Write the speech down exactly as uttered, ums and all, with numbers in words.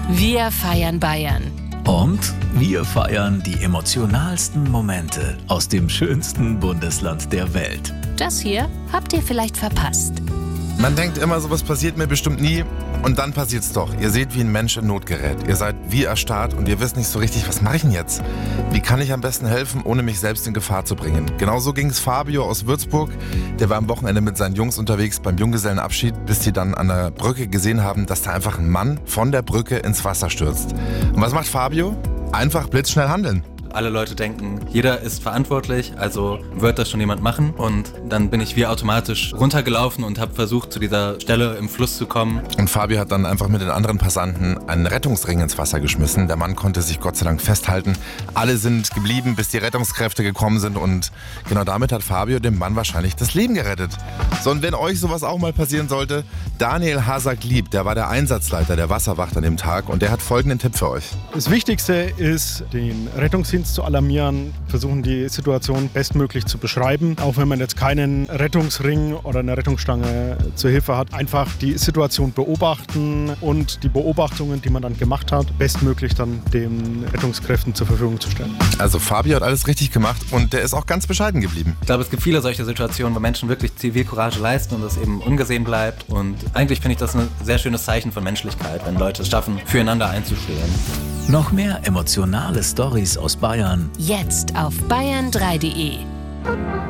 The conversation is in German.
Wir feiern Bayern. Und wir feiern die emotionalsten Momente aus dem schönsten Bundesland der Welt. Das hier habt ihr vielleicht verpasst. Man denkt immer, sowas passiert mir bestimmt nie. Und dann passiert's doch. Ihr seht, wie ein Mensch in Not gerät. Ihr seid wie erstarrt und ihr wisst nicht so richtig, was mache ich denn jetzt? Wie kann ich am besten helfen, ohne mich selbst in Gefahr zu bringen? Genauso ging's Fabio aus Würzburg. Der war am Wochenende mit seinen Jungs unterwegs beim Junggesellenabschied, bis sie dann an der Brücke gesehen haben, dass da einfach ein Mann von der Brücke ins Wasser stürzt. Und was macht Fabio? Einfach blitzschnell handeln. Alle Leute denken, jeder ist verantwortlich, also wird das schon jemand machen. Und dann bin ich wie automatisch runtergelaufen und habe versucht, zu dieser Stelle im Fluss zu kommen. Und Fabio hat dann einfach mit den anderen Passanten einen Rettungsring ins Wasser geschmissen. Der Mann konnte sich Gott sei Dank festhalten. Alle sind geblieben, bis die Rettungskräfte gekommen sind. Und genau damit hat Fabio dem Mann wahrscheinlich das Leben gerettet. So, und wenn euch sowas auch mal passieren sollte, Daniel Hasak-Lieb, der war der Einsatzleiter der Wasserwacht an dem Tag. Und der hat folgenden Tipp für euch. Das Wichtigste ist, den Rettungsdienst zu alarmieren, versuchen die Situation bestmöglich zu beschreiben. Auch wenn man jetzt keinen Rettungsring oder eine Rettungsstange zur Hilfe hat, einfach die Situation beobachten und die Beobachtungen, die man dann gemacht hat, bestmöglich dann den Rettungskräften zur Verfügung zu stellen. Also Fabio hat alles richtig gemacht und der ist auch ganz bescheiden geblieben. Ich glaube, es gibt viele solche Situationen, wo Menschen wirklich Zivilcourage leisten und das eben ungesehen bleibt. Und eigentlich finde ich das ein sehr schönes Zeichen von Menschlichkeit, wenn Leute es schaffen, füreinander einzustehen. Noch mehr emotionale Storys aus Bayern. Jetzt auf bayern drei punkt de.